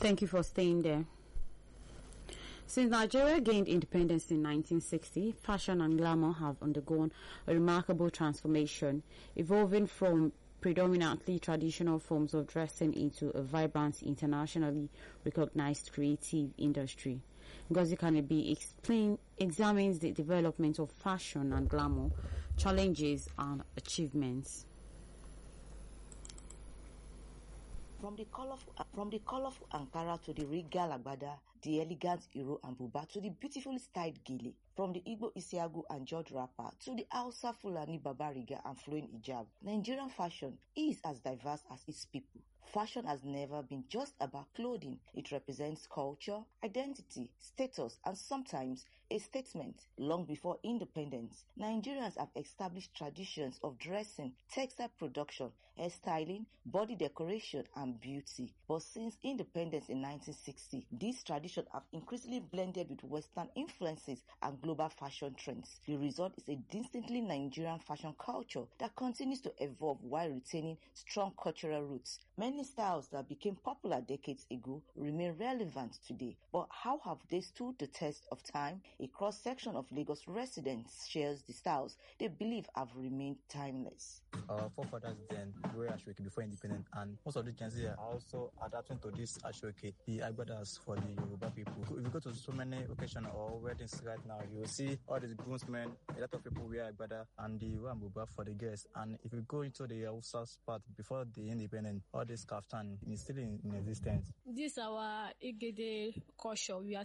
Thank you for staying there. Since Nigeria gained independence in 1960, fashion and glamour have undergone a remarkable transformation, evolving from predominantly traditional forms of dressing into a vibrant, internationally recognized creative industry. Ngozi Kanibi examines the development of fashion and glamour, challenges and achievements. From the colorful Ankara to the regal Agbada, the elegant Iro and Buba to the beautifully styled Gele, from the Igbo Isiagu and George Rapper to the Hausa Fulani Babariga and flowing hijab, Nigerian fashion is as diverse as its people. Fashion has never been just about clothing. It represents culture, identity, status, and sometimes a statement. Long before independence, Nigerians have established traditions of dressing, textile production, hairstyling, body decoration, and beauty. But since independence in 1960, these traditions have increasingly blended with Western influences and global fashion trends. The result is a distinctly Nigerian fashion culture that continues to evolve while retaining strong cultural roots. Many styles that became popular decades ago remain relevant today. But how have they stood the test of time? A cross-section of Lagos residents shares the styles they believe have remained timeless. Our forefathers then were Ashoke before independence, and most of the Gen Z are also adapting to this Ashoke, the Agbadas for the Yoruba people. If you go to so many occasions or weddings right now, you will see all these groomsmen, a lot of people wear Agbada and the Wambuba for the guests. And if you go into the Hausa part before the independence, all this kaftan is still in existence. This our Igede culture. We are